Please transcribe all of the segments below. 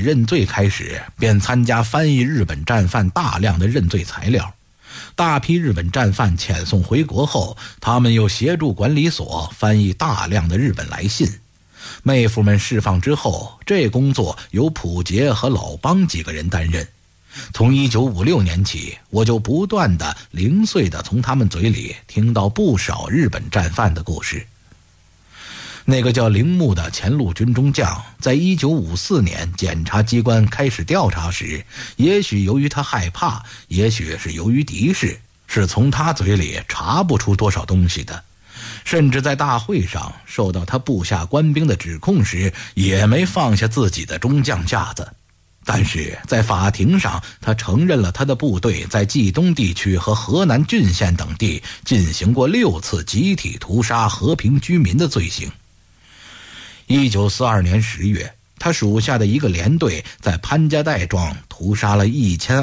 认罪开始，便参加翻译日本战犯大量的认罪材料。大批日本战犯遣送回国后，他们又协助管理所翻译大量的日本来信。妹夫们释放之后，这工作由浦杰和老邦几个人担任。从1956年起，我就不断的零碎的从他们嘴里听到不少日本战犯的故事。那个叫铃木的前陆军中将，在1954年检察机关开始调查时，也许由于他害怕，也许是由于敌视，是从他嘴里查不出多少东西的。甚至在大会上受到他部下官兵的指控时，也没放下自己的中将架子。但是在法庭上，他承认了他的部队在冀东地区和河南郡县等地进行过6次集体屠杀和平居民的罪行。1942年10月，他属下的一个连队在潘家岱庄屠杀了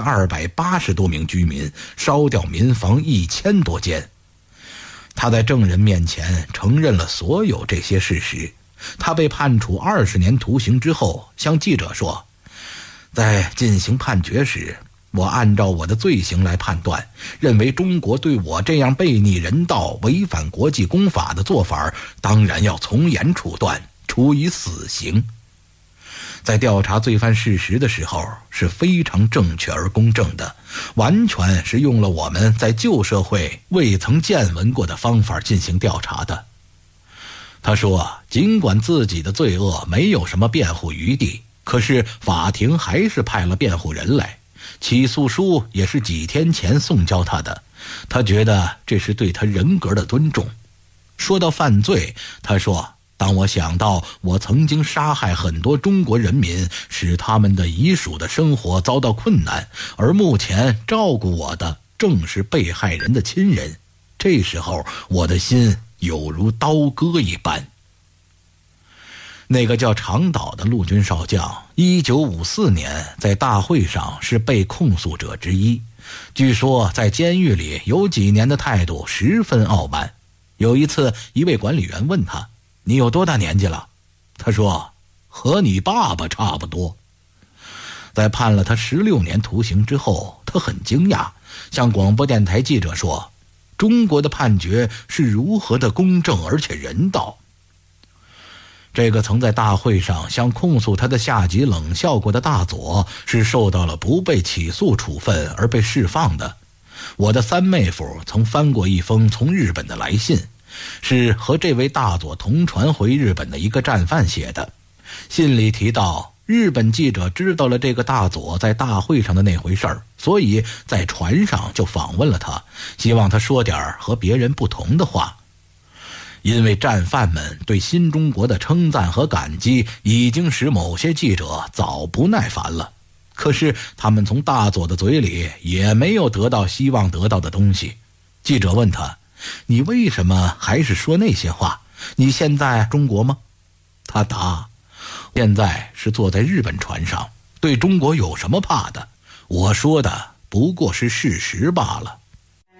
1280多名居民，烧掉民房1000多间。他在证人面前承认了所有这些事实。他被判处20年徒刑之后，向记者说，在进行判决时，我按照我的罪行来判断，认为中国对我这样背逆人道、违反国际公法的做法，当然要从严处断，处以死刑。在调查罪犯事实的时候是非常正确而公正的，完全是用了我们在旧社会未曾见闻过的方法进行调查的。他说，尽管自己的罪恶没有什么辩护余地，可是法庭还是派了辩护人来，起诉书也是几天前送交他的，他觉得这是对他人格的尊重。说到犯罪，他说，当我想到我曾经杀害很多中国人民，使他们的遗属的生活遭到困难，而目前照顾我的正是被害人的亲人，这时候我的心有如刀割一般。那个叫长岛的陆军少将1954年在大会上是被控诉者之一，据说在监狱里有几年的态度十分傲慢。有一次，一位管理员问他，你有多大年纪了？他说，和你爸爸差不多。在判了他16年徒刑之后，他很惊讶，向广播电台记者说，中国的判决是如何的公正而且人道。这个曾在大会上向控诉他的下级冷笑过的大佐，是受到了不被起诉处分而被释放的。我的三妹夫曾翻过一封从日本的来信，是和这位大佐同船回日本的一个战犯写的。信里提到，日本记者知道了这个大佐在大会上的那回事儿，所以在船上就访问了他，希望他说点和别人不同的话。因为战犯们对新中国的称赞和感激，已经使某些记者早不耐烦了。可是他们从大佐的嘴里也没有得到希望得到的东西。记者问他，你为什么还是说那些话？你现在中国吗？他答，现在是坐在日本船上，对中国有什么怕的？我说的不过是事实罢了。